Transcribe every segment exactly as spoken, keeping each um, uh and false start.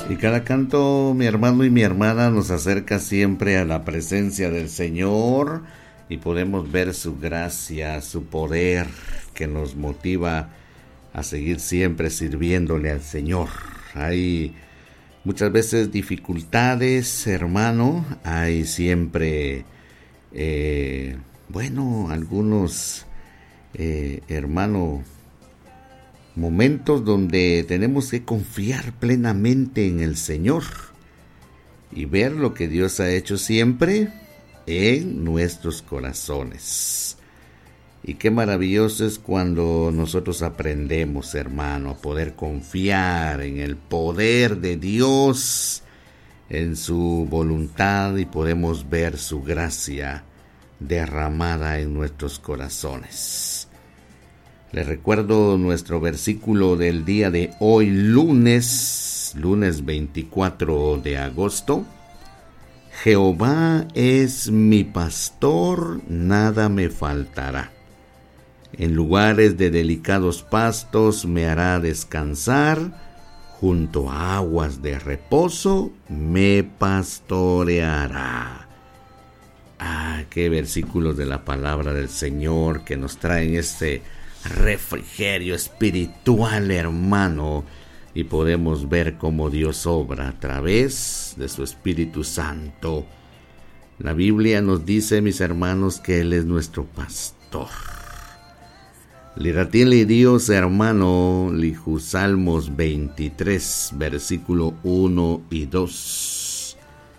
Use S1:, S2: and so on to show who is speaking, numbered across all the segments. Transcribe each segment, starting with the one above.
S1: Y cada canto, mi hermano y mi hermana, nos acerca siempre a la presencia del Señor y podemos ver su gracia, su poder que nos motiva a seguir siempre sirviéndole al Señor. Hay muchas veces dificultades, hermano, hay siempre, eh, bueno, algunos, eh, hermano, momentos donde tenemos que confiar plenamente en el Señor y ver lo que Dios ha hecho siempre en nuestros corazones. Y qué maravilloso es cuando nosotros aprendemos, hermano, a poder confiar en el poder de Dios, en su voluntad, y podemos ver su gracia derramada en nuestros corazones. Les recuerdo nuestro versículo del día de hoy, lunes, lunes veinticuatro de agosto. Jehová es mi pastor, nada me faltará. En lugares de delicados pastos me hará descansar, junto a aguas de reposo me pastoreará. Ah, qué versículos de la palabra del Señor que nos traen este refrigerio espiritual, hermano, y podemos ver cómo Dios obra a través de su Espíritu Santo. La Biblia nos dice, mis hermanos, que Él es nuestro pastor. Liratili Dios, hermano, lihu Salmos veintitrés, versículo uno y dos.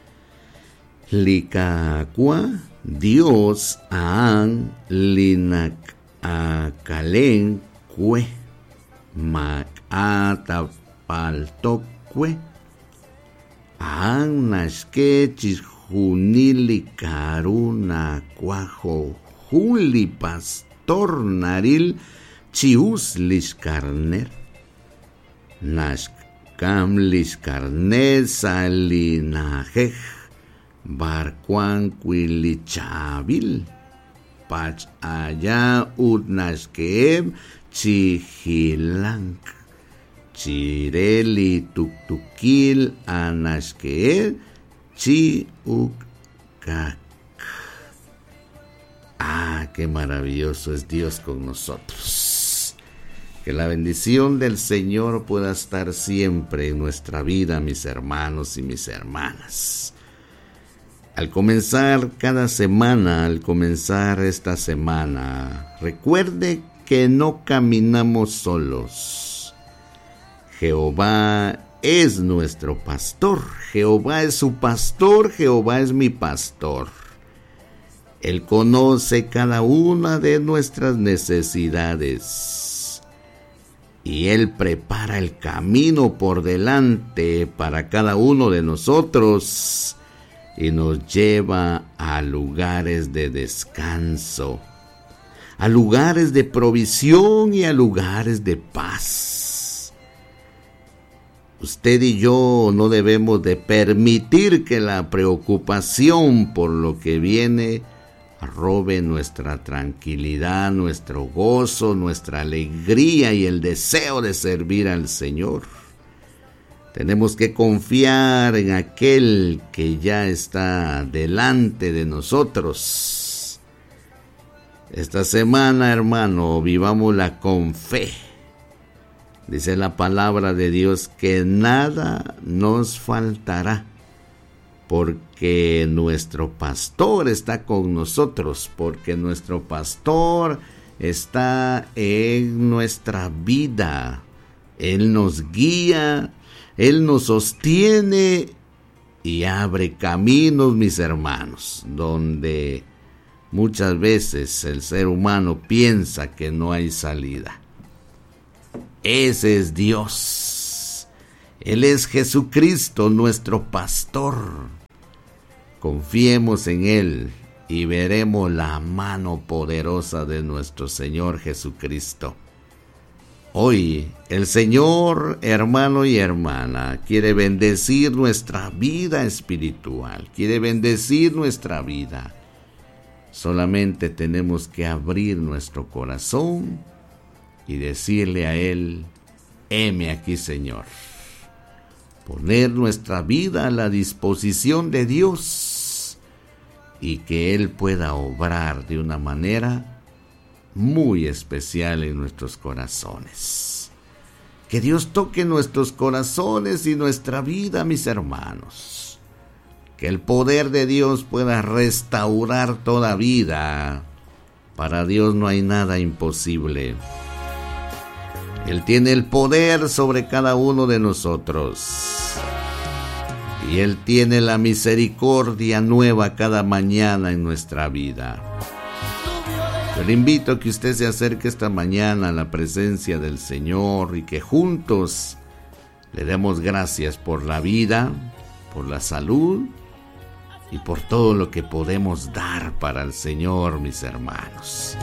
S1: Likakua Dios aan linak akalen kue makatapaltokwe aan nashke chijunili karuna cuajo juli pastor naril chius lishkarner nashkam lishkarner salinajej barcuan cuilichavil pach allá utnashkeeb chihilank chireli tuktukil anashkeeb chiukak. Ah, qué maravilloso es Dios con nosotros. Que la bendición del Señor pueda estar siempre en nuestra vida, mis hermanos y mis hermanas. Al comenzar cada semana, al comenzar esta semana, recuerde que no caminamos solos. Jehová es nuestro pastor, Jehová es su pastor, Jehová es mi pastor. Él conoce cada una de nuestras necesidades y Él prepara el camino por delante para cada uno de nosotros y nos lleva a lugares de descanso, a lugares de provisión y a lugares de paz. Usted y yo no debemos de permitir que la preocupación por lo que viene robe nuestra tranquilidad, nuestro gozo, nuestra alegría y el deseo de servir al Señor. Tenemos que confiar en aquel que ya está delante de nosotros. Esta semana, hermano, vivámosla con fe. Dice la palabra de Dios que nada nos faltará, porque nuestro pastor está con nosotros, porque nuestro pastor está en nuestra vida. Él nos guía, Él nos sostiene y abre caminos, mis hermanos, donde muchas veces el ser humano piensa que no hay salida. Ese es Dios. Él es Jesucristo, nuestro pastor. Confiemos en Él y veremos la mano poderosa de nuestro Señor Jesucristo. Hoy el Señor, hermano y hermana, quiere bendecir nuestra vida espiritual, quiere bendecir nuestra vida. Solamente tenemos que abrir nuestro corazón y decirle a Él: heme aquí, Señor. poner nuestra vida a la disposición de Dios y que Él pueda obrar de una manera muy especial en nuestros corazones. Que Dios toque nuestros corazones y nuestra vida, mis hermanos. Que el poder de Dios pueda restaurar toda vida. Para Dios no hay nada imposible. Él tiene el poder sobre cada uno de nosotros. Y Él tiene la misericordia nueva cada mañana en nuestra vida. Yo le invito a que usted se acerque esta mañana a la presencia del Señor y que juntos le demos gracias por la vida, por la salud y por todo lo que podemos dar para el Señor, mis hermanos.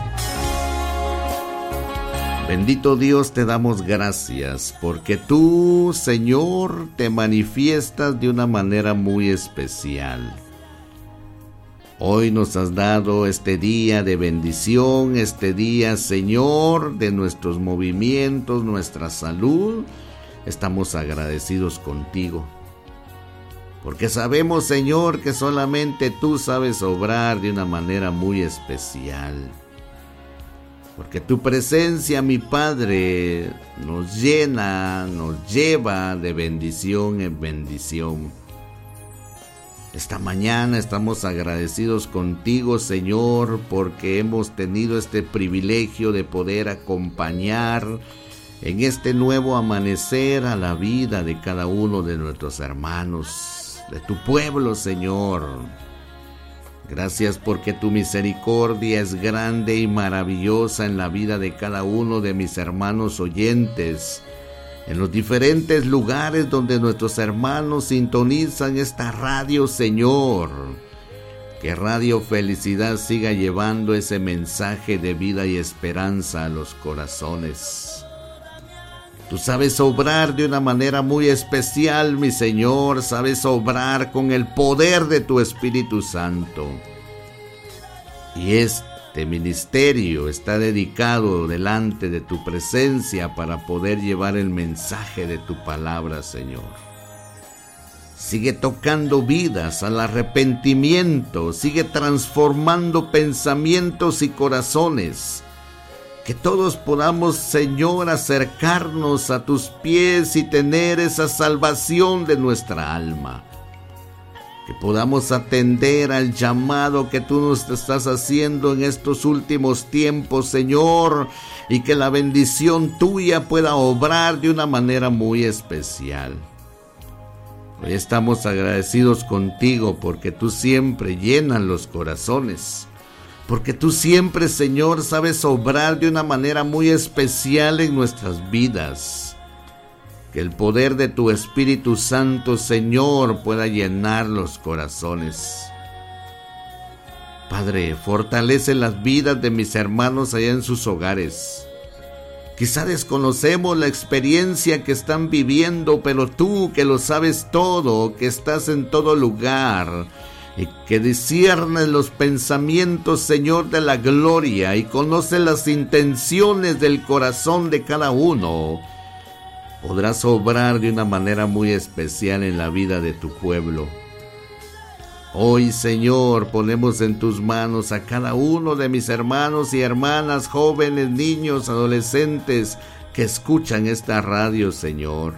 S1: Bendito Dios, te damos gracias porque tú, Señor, te manifiestas de una manera muy especial. Hoy nos has dado este día de bendición, este día, Señor, de nuestros movimientos, nuestra salud. Estamos agradecidos contigo. Porque sabemos, Señor, que solamente tú sabes obrar de una manera muy especial. Porque tu presencia, mi Padre, nos llena, nos lleva de bendición en bendición. Esta mañana estamos agradecidos contigo, Señor, porque hemos tenido este privilegio de poder acompañar en este nuevo amanecer a la vida de cada uno de nuestros hermanos, de tu pueblo, Señor. Gracias porque tu misericordia es grande y maravillosa en la vida de cada uno de mis hermanos oyentes, en los diferentes lugares donde nuestros hermanos sintonizan esta radio, Señor. Que Radio Felicidad siga llevando ese mensaje de vida y esperanza a los corazones. Tú sabes obrar de una manera muy especial, mi Señor. Sabes obrar con el poder de tu Espíritu Santo. Y este ministerio está dedicado delante de tu presencia para poder llevar el mensaje de tu palabra, Señor. Sigue tocando vidas al arrepentimiento, sigue transformando pensamientos y corazones. Que todos podamos, Señor, acercarnos a tus pies y tener esa salvación de nuestra alma. Que podamos atender al llamado que tú nos estás haciendo en estos últimos tiempos, Señor, y que la bendición tuya pueda obrar de una manera muy especial. Hoy estamos agradecidos contigo porque tú siempre llenas los corazones, porque tú siempre, Señor, sabes obrar de una manera muy especial en nuestras vidas. Que el poder de tu Espíritu Santo, Señor, pueda llenar los corazones. Padre, fortalece las vidas de mis hermanos allá en sus hogares. Quizá desconocemos la experiencia que están viviendo, pero tú que lo sabes todo, que estás en todo lugar y que disciernes los pensamientos, Señor, de la gloria y conoces las intenciones del corazón de cada uno, podrás obrar de una manera muy especial en la vida de tu pueblo. Hoy, Señor, ponemos en tus manos a cada uno de mis hermanos y hermanas, jóvenes, niños, adolescentes que escuchan esta radio, Señor.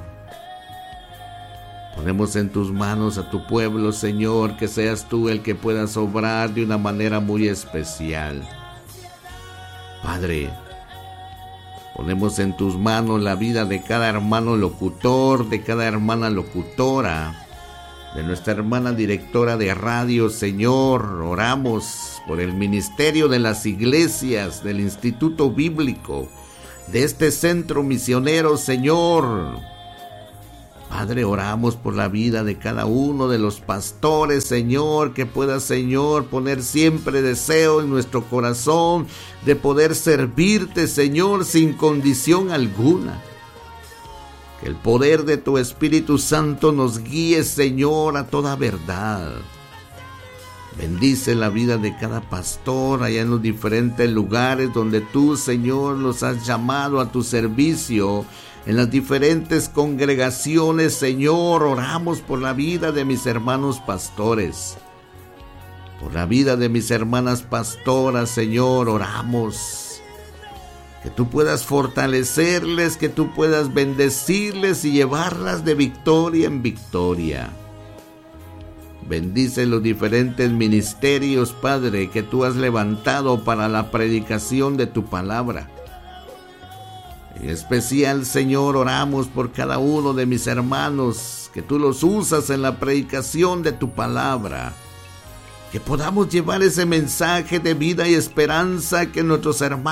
S1: Ponemos en tus manos a tu pueblo, Señor, que seas tú el que puedas obrar de una manera muy especial. Padre, ponemos en tus manos la vida de cada hermano locutor, de cada hermana locutora, de nuestra hermana directora de radio, Señor. Oramos por el ministerio de las iglesias, del Instituto Bíblico, de este centro misionero, Señor. Padre, oramos por la vida de cada uno de los pastores, Señor, que pueda, Señor, poner siempre deseo en nuestro corazón de poder servirte, Señor, sin condición alguna. Que el poder de tu Espíritu Santo nos guíe, Señor, a toda verdad. Bendice la vida de cada pastor allá en los diferentes lugares donde tú, Señor, los has llamado a tu servicio. En las diferentes congregaciones, Señor, oramos por la vida de mis hermanos pastores. Por la vida de mis hermanas pastoras, Señor, oramos. Que tú puedas fortalecerles, que tú puedas bendecirles y llevarlas de victoria en victoria. Bendice los diferentes ministerios, Padre, que tú has levantado para la predicación de tu palabra. En especial, Señor, oramos por cada uno de mis hermanos, que tú los usas en la predicación de tu palabra. Que podamos llevar ese mensaje de vida y esperanza que nuestros hermanos